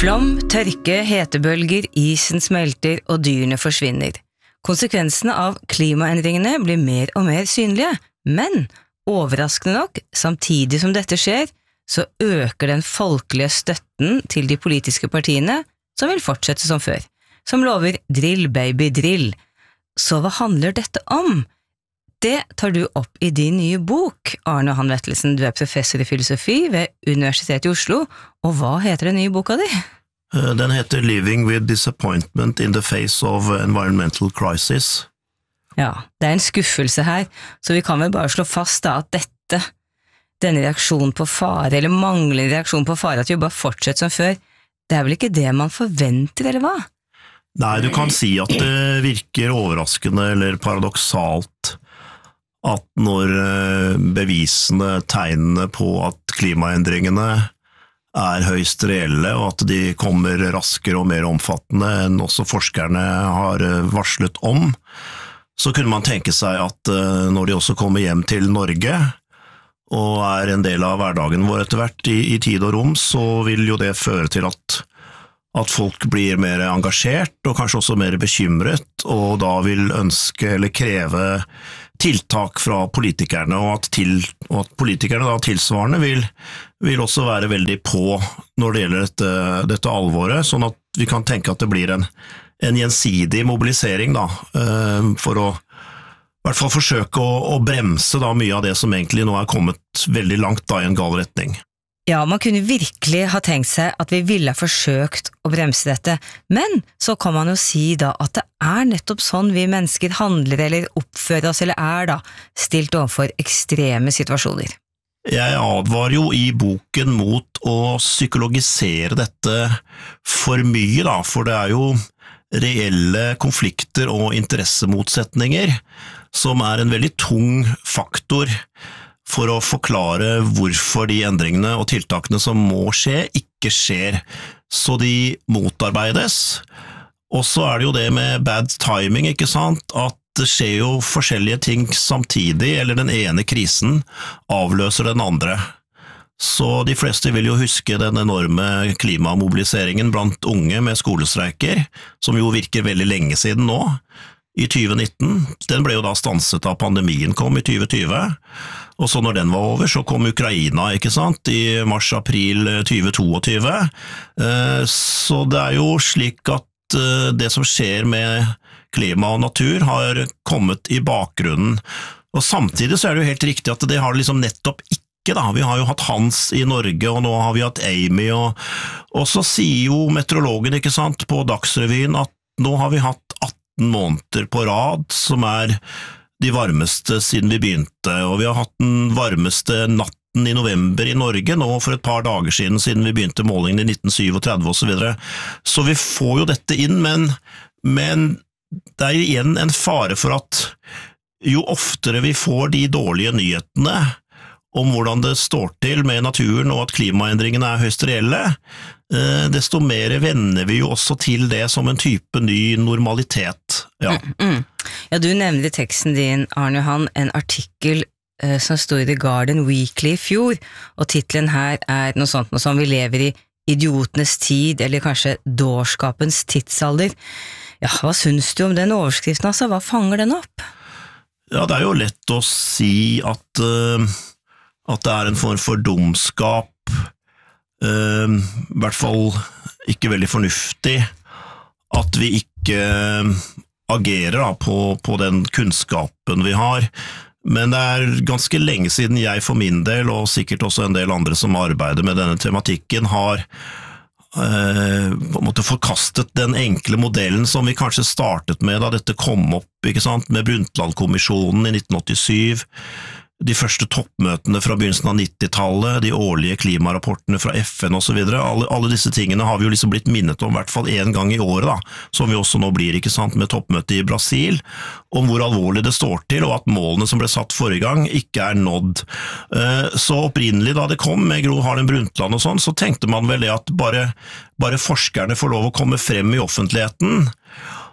Flom, tørke, hetebølger, isen smelter og dyrene forsvinner. Konsekvensene av klimaendringene blir mer og mer synlige, men overraskende nok, samtidig som dette skjer, så øker den folkelige støtten til de politiske partiene som vil fortsette som før, som lover drill baby drill. Så hva handler dette om? Det tar du opp i din nye bok, Arne Johan Vettelsen. Du er professor i filosofi ved Universitetet i Oslo, og hva heter den nye boka di? Den heter Living with Disappointment in the Face of Environmental Crisis. Ja, det er en skuffelse her, så vi kan vel bare slå fast da at denne reaksjonen på fare, eller manglende reaksjon på fare, at vi bare fortsetter som før, det er vel ikke det man forventer, eller hva? Nei, du kan si at det virker overraskende eller paradoksalt at når bevisene, tegnene på at klimaendringene er høyst reelle, og at de kommer raskere og mer omfattende enn også forskerne har varslet om, så kunne man tenke seg at når de også kommer hjem til Norge, og er en del av hverdagen vår etter hvert i tid og rom, så vil jo det føre til at folk blir mer engasjert, og kanskje også mer bekymret, og da vil ønske eller kreve tiltak fra politikerne, og at politikerne da tilsvarende vil også være veldig på når det gjelder dette alvoret, sånn at vi kan tenke at det blir en gjensidig mobilisering da, for å i hvert fall forsøke å bremse da mye av det som egentlig nå er kommet veldig langt da i en gal retning. Ja, man kunne virkelig ha tenkt seg at vi ville ha forsøkt å bremse dette, men så kan man jo si da at det er nettopp sånn vi mennesker handler eller oppfører oss eller er da, stilt overfor ekstreme situasjoner. Jeg advarer jo i boken mot å psykologisere dette for mye da, for det er jo reelle konflikter og interessemotsetninger som er en veldig tung faktor for å forklare hvorfor de endringene og tiltakene som må skje, ikke skjer, så de motarbeides. Og så er det jo det med bad timing, ikke sant, at det skjer jo forskjellige ting samtidig, eller den ene krisen avløser den andre. Så de fleste vil jo huske den enorme klimamobiliseringen blant unge med skolestreiker, som jo virker veldig lenge siden nå, i 2019. Den ble jo da stanset av pandemien kom i 2020, og så når den var over, så kom Ukraina, ikke sant, i mars-april 2022. Så det er jo slik at det som skjer med klima og natur har kommet i bakgrunnen, og samtidig så er det jo helt riktig at det har liksom nettopp ikke da. Vi har jo hatt Hans i Norge, og nå har vi hatt Amy, og så sier jo meteorologen, ikke sant, på Dagsrevyen at nå har vi hatt 18 måneder på rad, som er de varmeste siden vi begynte, og vi har hatt den varmeste natten i november i Norge nå for et par dager siden vi begynte målingen i 1937 og så videre. Så vi får jo dette inn, men det er igjen en fare for at jo oftere vi får de dårlige nyhetene om hvordan det står til med naturen og at klimaendringene er høyst reelle, desto mer venner vi jo også til det som en type ny normalitet. Ja, Ja, du nevner i teksten din, Arne Johan, en artikkel som stod i The Guardian Weekly i fjor, og titlen her er noe sånt som vi lever i idiotenes tid, eller kanskje dårskapens tidsalder. Ja, hva synes du om den overskriften, altså? Hva fanger den opp? Ja, det er jo lett å si at det er en form for dumskap, i hvert fall ikke veldig fornuftig, at vi ikke agerer da, på den kunnskapen vi har. Men det er ganske lenge siden jeg for min del, og sikkert også en del andre som arbeider med denne tematikken, har på en måte forkastet den enkle modellen som vi kanskje startet med da dette kom opp, ikke sant, med Brundtland-kommisjonen i 1987, de første toppmøtene fra begynnelsen av 90-tallet, de årlige klimarapportene fra FN og så videre. Alle disse tingene har vi jo liksom blitt minnet om, i hvert fall en gang i året da, som vi også nå blir, ikke sant, med toppmøtet i Brasil, om hvor alvorlig det står til, og at målene som ble satt forrige gang ikke er nådd. Så opprinnelig da det kom med Gro Harlem Brundtland og sånn, så tenkte man vel det at bare forskerne får lov å komme frem i offentligheten,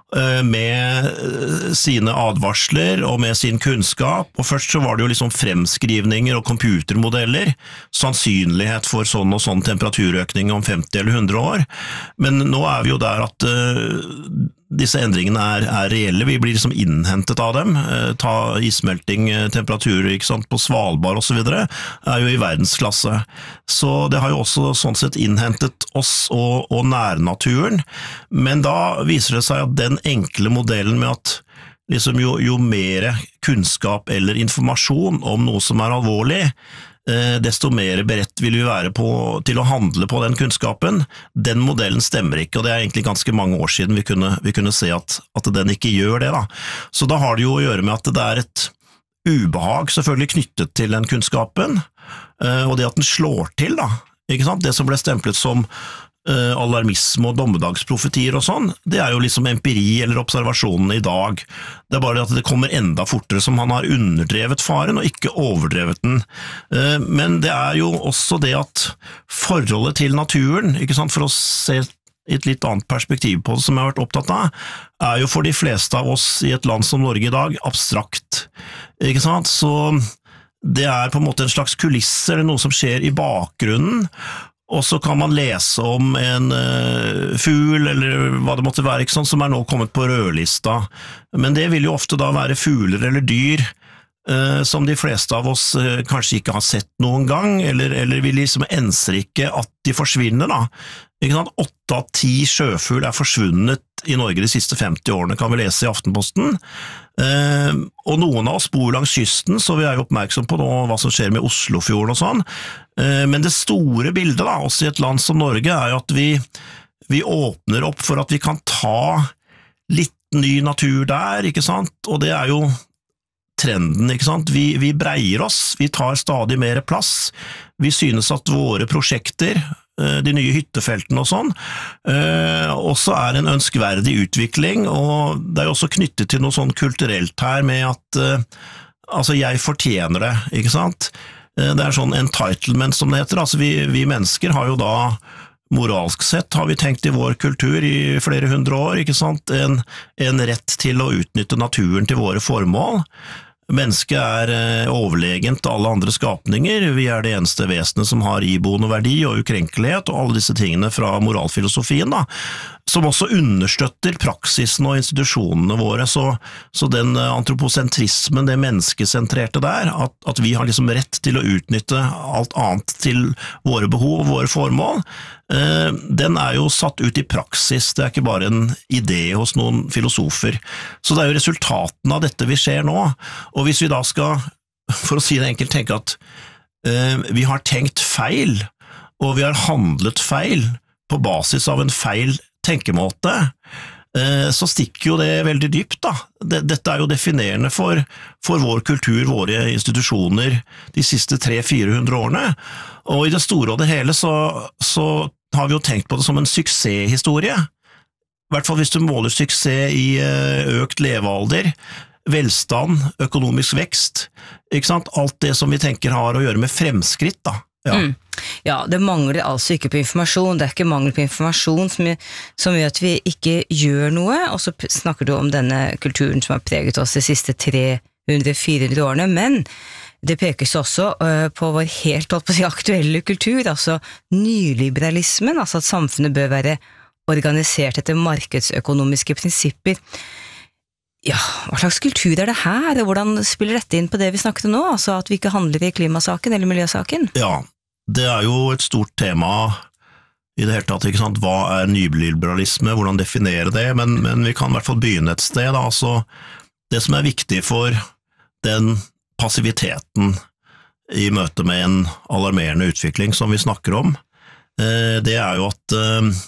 med sine advarsler og med sin kunnskap, og først så var det jo liksom fremskrivninger og computermodeller, sannsynlighet for sånn og sånn temperaturøkning om 50 eller 100 år, men nå er vi jo der at disse endringene er reelle, vi blir liksom innhentet av dem, ta issmelting, temperaturer ikke sant, på Svalbard og så videre, er jo i verdensklasse, så det har jo også sånn sett innhentet oss og nærnaturen, men da viser det seg at den enkle modellen med at liksom jo mer kunnskap eller informasjon om noe som er alvorlig, desto mer beredt vil vi være til å handle på den kunnskapen. Den modellen stemmer ikke, og det er egentlig ganske mange år siden vi kunne se at den ikke gjør det. Da. Så da har det jo å gjøre med at det er et ubehag selvfølgelig knyttet til den kunnskapen, og det at den slår til, da. Ikke sant? Det som ble stemplet som alarmisme og dommedagsprofetier og sånn, det er jo liksom empiri eller observasjonen i dag. Det er bare at det kommer enda fortere som han har underdrevet faren og ikke overdrevet den. Men det er jo også det at forholdet til naturen, ikke sant, for å se et litt annet perspektiv på det som jeg har vært opptatt av, er jo for de fleste av oss i et land som Norge i dag abstrakt, ikke sant? Så det er på en måte en slags kulisse eller noe som skjer i bakgrunnen, og så kan man lese om en fugl, eller hva det måtte være, ikke sant, som er nå kommet på rødlista. Men det vil jo ofte da være fugler eller dyr som de fleste av oss kanskje ikke har sett noen gang, eller vi liksom enser ikke at de forsvinner da. Ikke sant? 8 av 10 sjøfugl er forsvunnet i Norge de siste 50 årene, kan vi lese i Aftenposten. Og noen av oss bor langs kysten, så vi er jo oppmerksom på nå hva som skjer med Oslofjorden og sånn. Men det store bildet da, også i et land som Norge, er jo at vi åpner opp for at vi kan ta litt ny natur der, ikke sant? Og det er jo trenden, ikke sant? Vi breier oss, vi tar stadig mer plass, vi synes at våre prosjekter, de nye hyttefeltene og sånn, også er en ønskverdig utvikling, og det er jo også knyttet til noe sånn kulturelt her med at altså jeg fortjener det, ikke sant? Det er sånn entitlement som det heter, altså vi mennesker har jo da moralsk sett har vi tenkt i vår kultur i flere 100 år, ikke sant? En rett til å utnytte naturen til våre formål. Mennesket er overlegent alle andre skapninger, vi er det eneste vesenet som har iboende verdi og ukrenkelighet og alle disse tingene fra moralfilosofien da, som også understøtter praksisen og institusjonene våre, så den antropocentrismen, det menneskesentrerte der, at vi har liksom rett til å utnytte alt annet til våre behov og våre formål, den er jo satt ut i praksis, det er ikke bare en idé hos noen filosofer. Så det er jo resultaten av dette vi ser nå, og hvis vi da skal, for å si det enkelt, tenke at vi har tenkt feil, og vi har handlet feil på basis av en feil tenkemåte, så stikker jo det veldig dypt da. Dette er jo definerende for vår kultur, våre institusjoner de siste 300-400 årene, og i det store og det hele så har vi jo tenkt på det som en suksesshistorie, i hvert fall hvis du måler suksess i økt levealder, velstand, økonomisk vekst, ikke sant? Alt det som vi tenker har å gjøre med fremskritt da. Ja. Ja, det mangler altså ikke på informasjon, det er ikke mangel på informasjon som gjør at vi ikke gjør noe, og så snakker du om denne kulturen som har preget oss de siste 300-400 årene, men det pekes også på vår helt aktuelle kultur, altså nyliberalismen, altså at samfunnet bør være organisert etter markedsøkonomiske prinsipper. Ja, hva slags kultur er det her, og hvordan spiller dette inn på det vi snakket om nå, altså at vi ikke handler i klimasaken eller miljøsaken? Ja, det er jo et stort tema i det hele tatt, ikke sant? Hva er nyliberalisme, hvordan definere det, men vi kan i hvert fall begynne et sted, da. Altså, det som er viktig for den passiviteten i møte med en alarmerende utvikling som vi snakker om, det er jo at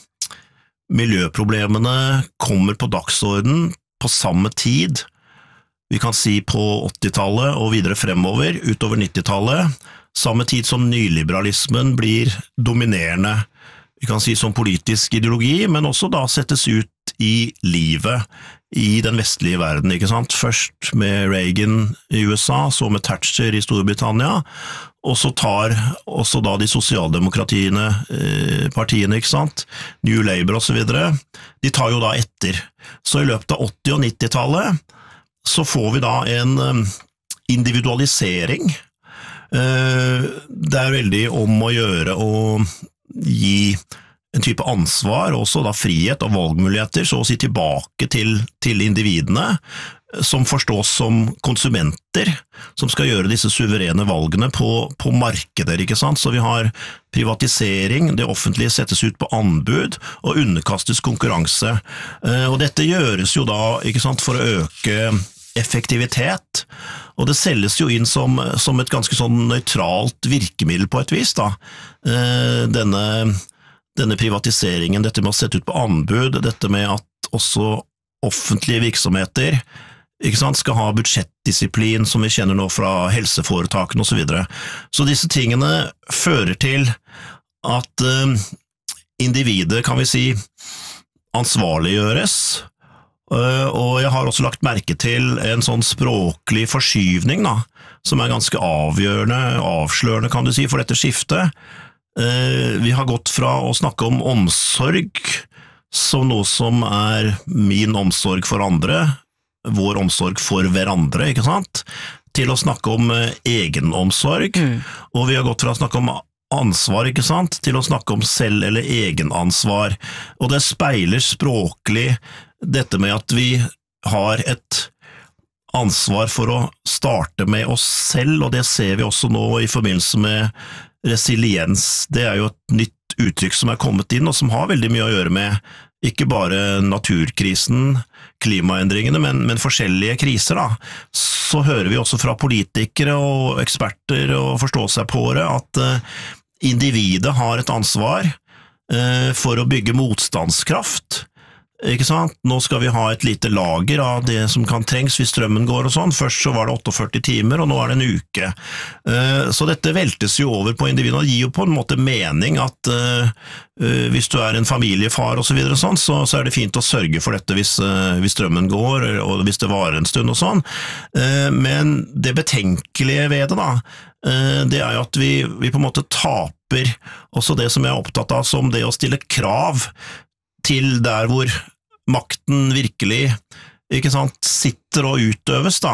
miljøproblemene kommer på dagsorden på samme tid, vi kan si på 80-tallet og videre fremover, utover 90-tallet, samme tid som nyliberalismen blir dominerende, vi kan si som politisk ideologi, men også da settes ut i livet i den vestlige verden, ikke sant? Først med Reagan i USA, så med Thatcher i Storbritannia, og så tar også da de sosialdemokratiene, partiene, ikke sant, New Labour og så videre, de tar jo da etter. Så i løpet av 80- og 90-tallet så får vi da en individualisering. Det er veldig om å gjøre å gi en type ansvar, også da frihet og valgmuligheter, så å si tilbake til individene, som forstås som konsumenter, som skal gjøre disse suverene valgene på markeder, ikke sant? Så vi har privatisering, det offentlige settes ut på anbud, og underkastes konkurranse. Og dette gjøres jo da, ikke sant, for å øke effektivitet, og det selges jo inn som et ganske sånn nøytralt virkemiddel på et vis, da. Denne privatiseringen, dette med å sette ut på anbud, dette med at også offentlige virksomheter, ikke sant, skal ha budsjettdisiplin, som vi kjenner nå fra helseforetakene og så videre. Så disse tingene fører til at individet, kan vi si, ansvarliggjøres, og jeg har også lagt merke til en sånn språklig forskyvning, da, som er ganske avslørende, kan du si, for dette skiftet. Vi har gått fra å snakke om omsorg som noe som er min omsorg for andre, vår omsorg for hverandre, ikke sant? Til å snakke om egenomsorg, og vi har gått fra å snakke om ansvar, ikke sant? Til å snakke om selv- eller egenansvar, og det speiler språklig dette med at vi har et ansvar for å starte med oss selv, og det ser vi også nå i forbindelse med resiliens. Det er jo et nytt uttrykk som er kommet inn, og som har veldig mye å gjøre med ikke bare naturkrisen, klimaendringene, men forskjellige kriser, da. Så hører vi også fra politikere og eksperter og forståsegpåere at individet har et ansvar for å bygge motstandskraft. Ikke sant? Nå skal vi ha et lite lager av det som kan trengs hvis strømmen går og sånn. Først så var det 48 timer, og nå er det en uke. Så dette veltes jo over på individet, og gir jo på en måte mening at hvis du er en familiefar og så videre sånn, så er det fint å sørge for dette hvis strømmen går, og hvis det varer en stund og sånn. Men det betenkelige ved det da, det er jo at vi på en måte taper også det som jeg er opptatt av som det å stille krav til der hvor makten virkelig, ikke sant, sitter og utøves da,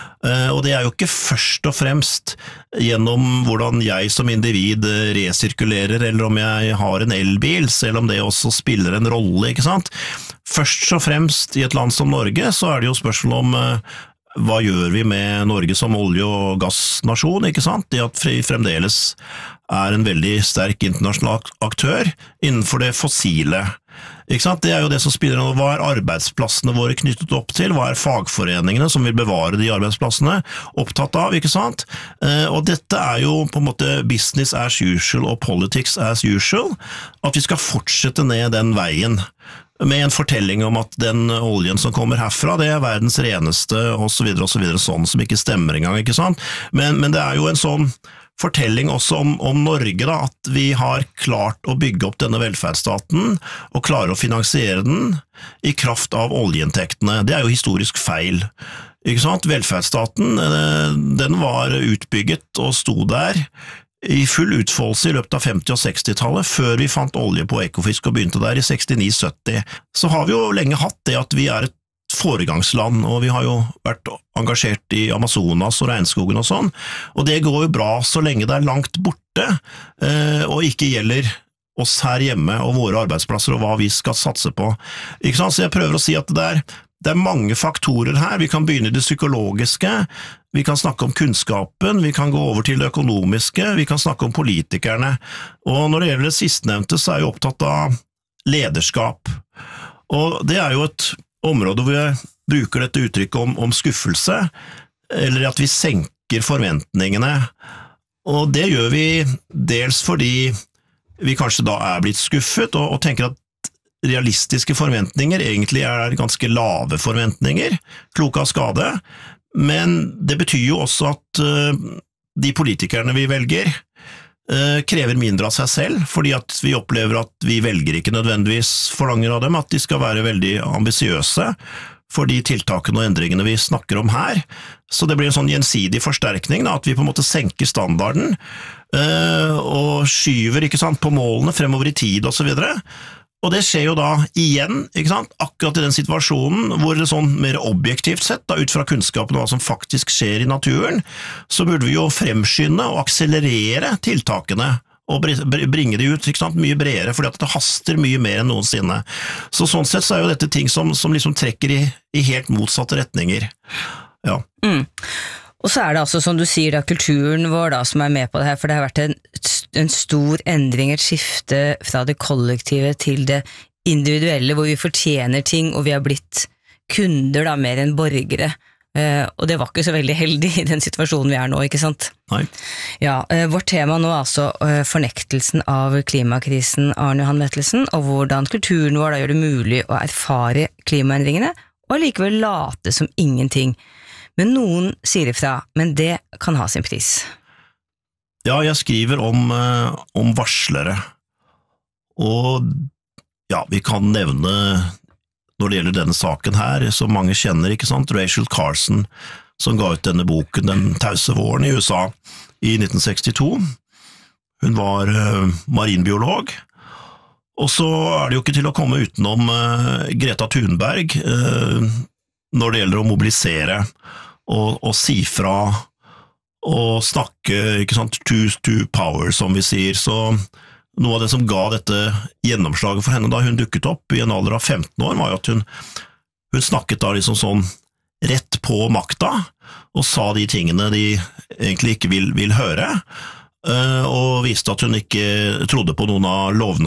og det er jo ikke først og fremst gjennom hvordan jeg som individ resirkulerer, eller om jeg har en elbil, selv om det også spiller en rolle, ikke sant. Først og fremst i et land som Norge, så er det jo spørsmål om hva gjør vi med Norge som olje- og gassnasjon, ikke sant? Det at vi fremdeles er en veldig sterk internasjonal aktør innenfor det fossile. Ikke sant? Det er jo det som spiller noe. Hva er arbeidsplassene våre knyttet opp til? Hva er fagforeningene som vil bevare de arbeidsplassene opptatt av, ikke sant? Og dette er jo på en måte business as usual og politics as usual, at vi skal fortsette ned den veien med en fortelling om at den oljen som kommer herfra, det er verdens reneste, og så videre, sånn som ikke stemmer engang, ikke sant? Men det er jo en sånn fortelling også om Norge, da, at vi har klart å bygge opp denne velferdsstaten, og klare å finansiere den i kraft av oljeinntektene. Det er jo historisk feil. Ikke sant? Velferdsstaten, den var utbygget og sto der i full utfoldelse i løpet av 50- og 60-tallet, før vi fant olje på Ekofisk og begynte der i 69-70. Så har vi jo lenge hatt det at vi er et foregangsland, og vi har jo vært engasjert i Amazonas og regnskogen og sånn, og det går jo bra så lenge det er langt borte, og ikke gjelder oss her hjemme og våre arbeidsplasser og hva vi skal satse på. Ikke sant? Så jeg prøver å si at det er mange faktorer her. Vi kan begynne i det psykologiske, vi kan snakke om kunnskapen, vi kan gå over til det økonomiske, vi kan snakke om politikerne, og når det gjelder det sistnevnte, så er jeg opptatt av lederskap. Og det er jo et område hvor jeg bruker dette uttrykket om skuffelse, eller at vi senker forventningene, og det gjør vi dels fordi vi kanskje da er blitt skuffet, og tenker at realistiske forventninger egentlig er ganske lave forventninger, kloke av skade, men det betyr jo også at de politikerne vi velger krever mindre av seg selv, fordi at vi opplever at vi velger ikke nødvendigvis forlanger av dem, at de skal være veldig ambisiøse, for de tiltakene og endringene vi snakker om her. Så det blir en sånn gjensidig forsterkning, da, at vi på en måte senker standarden, og skyver, ikke sant, på målene fremover i tid og så videre. Og det skjer jo da igjen, ikke sant, akkurat i den situasjonen hvor det sånn mer objektivt sett, da, ut fra kunnskapen om hva som faktisk skjer i naturen, så burde vi jo fremskynde og akselerere tiltakene og bringe de ut, ikke sant, mye bredere, fordi at det haster mye mer enn noensinne. Så sånn sett så er jo dette ting som liksom trekker i helt motsatte retninger. Ja. Og så er det altså, som du sier, da, kulturen vår da, som er med på det her, for det har vært en stor endring, et skifte fra det kollektive til det individuelle, hvor vi fortjener ting, og vi har blitt kunder da, mer enn borgere. Og det var ikke så veldig heldig i den situasjonen vi er nå, ikke sant? Nei. Ja, vårt tema nå er altså fornektelsen av klimakrisen, Arne Johan Vettelsen, og hvordan kulturen vår da gjør det mulig å erfare klimaendringene, og likevel late som ingenting. Men noen sier ifra, men det kan ha sin pris. Ja, jeg skriver om varslere, og ja, vi kan nevne, når det gjelder denne saken her, som mange kjenner, ikke sant, Rachel Carson, som ga ut denne boken Den tause våren i USA i 1962. Hun var marinbiolog, og så er det jo ikke til å komme utenom Greta Thunberg når det gjelder å mobilisere og si fra og snakke, ikke sant, to power, som vi sier. Så noe av det som ga dette gjennomslaget for henne da hun dukket opp i en alder av 15 år, var jo at hun snakket da liksom sånn rett på makta, og sa de tingene de egentlig ikke vil høre, og viste at hun ikke trodde på noen av lovnadene